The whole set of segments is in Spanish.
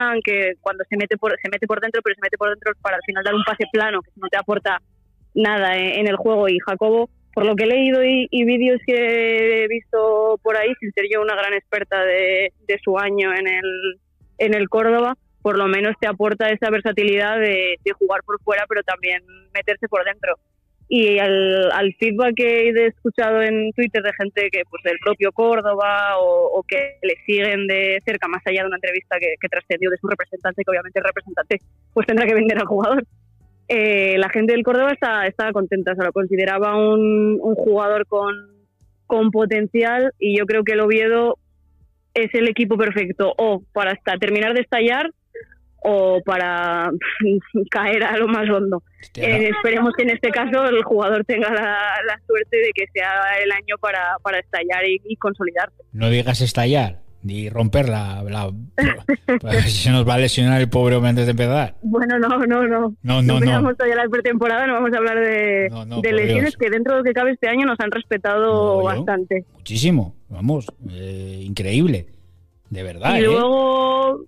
que cuando se mete por dentro, pero se mete por dentro para al final dar un pase plano, que no te aporta nada en el juego. Y Jacobo, por lo que he leído y vídeos que he visto por ahí, sin ser yo una gran experta de su año en el Córdoba, por lo menos te aporta esa versatilidad de jugar por fuera, pero también meterse por dentro. Y al feedback que he escuchado en Twitter de gente que pues del propio Córdoba o que le siguen de cerca, más allá de una entrevista que trascendió de su representante, que obviamente el representante pues tendrá que vender al jugador, la gente del Córdoba estaba contenta, se lo consideraba un jugador con potencial, y yo creo que el Oviedo es el equipo perfecto o para hasta terminar de estallar o para caer a lo más hondo. Esperemos que en este caso el jugador tenga la suerte de que sea el año para estallar y consolidarse. No digas estallar, ni romper si se nos va a lesionar el pobre hombre antes de empezar. Bueno, no empezamos todavía la pretemporada, no vamos a hablar de lesiones, Dios, que dentro de lo que cabe este año nos han respetado bastante. Muchísimo, vamos, increíble, de verdad. Y luego...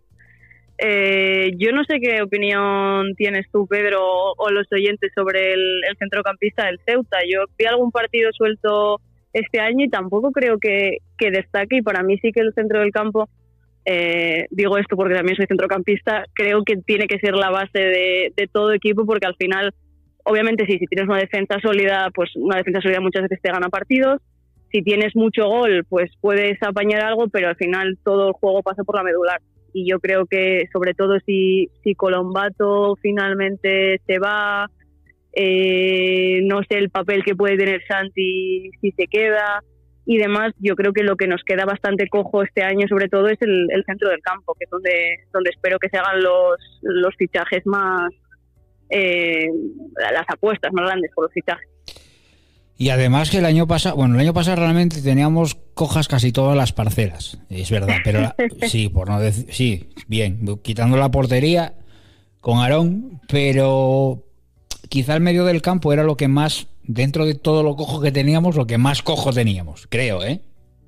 yo no sé qué opinión tienes tú, Pedro, o los oyentes sobre el centrocampista del Ceuta. Yo vi algún partido suelto este año y tampoco creo que destaque, y para mí sí que el centro del campo, digo esto porque también soy centrocampista, creo que tiene que ser la base de todo equipo, porque al final, obviamente si tienes una defensa sólida, pues una defensa sólida muchas veces te gana partidos. Si tienes mucho gol, pues puedes apañar algo, pero al final todo el juego pasa por la medular. Y yo creo que sobre todo si Colombato finalmente se va, no sé el papel que puede tener Santi si se queda y demás, yo creo que lo que nos queda bastante cojo este año sobre todo es el centro del campo, que es donde espero que se hagan los fichajes más, las apuestas más grandes por los fichajes. Y además que el año pasado realmente teníamos cojas casi todas las parcelas, es verdad, pero sí, por no decir, sí, bien, quitando la portería con Aarón, pero quizá el medio del campo era lo que más, dentro de todo lo cojo que teníamos, lo que más cojo teníamos, creo, ¿eh?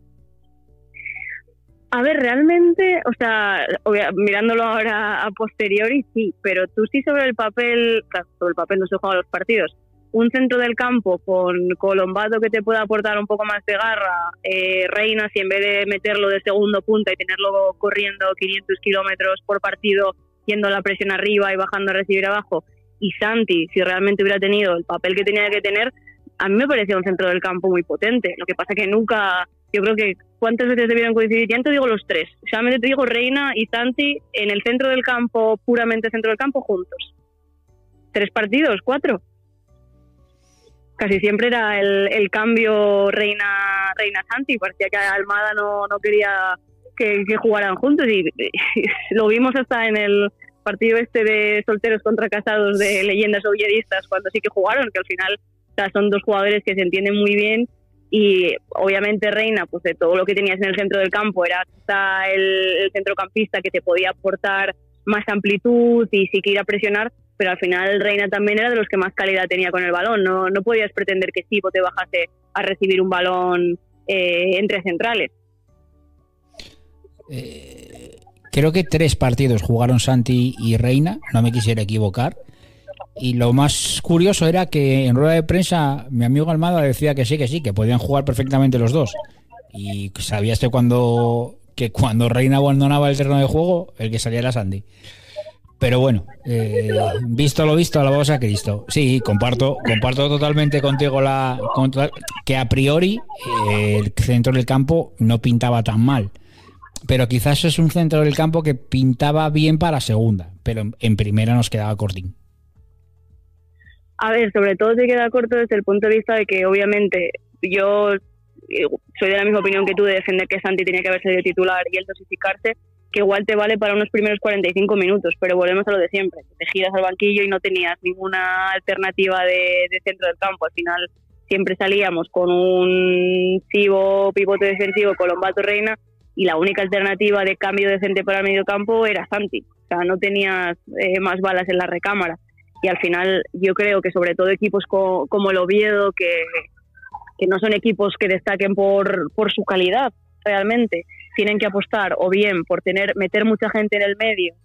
A ver, realmente, o sea, mirándolo ahora a posteriori, sí, pero tú sí sobre el papel, claro, sobre el papel no se juegan los partidos. Un centro del campo con Colombato que te pueda aportar un poco más de garra, Reina, si en vez de meterlo de segundo punta y tenerlo corriendo 500 kilómetros por partido, yendo a la presión arriba y bajando a recibir abajo, y Santi, si realmente hubiera tenido el papel que tenía que tener, a mí me parecía un centro del campo muy potente. Lo que pasa que nunca, yo creo que ¿cuántas veces debieron coincidir? Ya no te digo los tres, solamente te digo Reina y Santi en el centro del campo, puramente centro del campo, juntos. 3 partidos, 4. Casi siempre era el cambio Reina-Santi. Parecía que Almada no quería que jugaran juntos y lo vimos hasta en el partido de solteros contra casados de leyendas oviedistas, cuando sí que jugaron, que al final, o sea, son 2 jugadores que se entienden muy bien. Y obviamente Reina, pues de todo lo que tenías en el centro del campo, era hasta el centrocampista que te podía aportar más amplitud y sí que ir a presionar, pero al final Reina también era de los que más calidad tenía con el balón. No podías pretender que Sipo te bajase a recibir un balón entre centrales. Creo que 3 partidos jugaron Santi y Reina, no me quisiera equivocar, y lo más curioso era que en rueda de prensa mi amigo Almada decía que sí, que podían jugar perfectamente los dos, y sabías que cuando Reina abandonaba el terreno de juego, el que salía era Santi. Pero bueno, visto lo visto, alabado sea Cristo. Sí, comparto totalmente contigo que a priori el centro del campo no pintaba tan mal. Pero quizás es un centro del campo que pintaba bien para segunda, pero en primera nos quedaba cortín. A ver, sobre todo se queda corto desde el punto de vista de que obviamente yo soy de la misma opinión que tú de defender que Santi tenía que haber sido titular y el dosificarse, que igual te vale para unos primeros 45 minutos, pero volvemos a lo de siempre. Te giras al banquillo y no tenías ninguna alternativa de centro del campo. Al final siempre salíamos con un pivote defensivo, Colombato, Reina, y la única alternativa de cambio decente para el medio campo era Santi. O sea, no tenías más balas en la recámara. Y al final yo creo que sobre todo equipos como el Oviedo, que no son equipos que destaquen por su calidad realmente, tienen que apostar o bien por meter mucha gente en el medio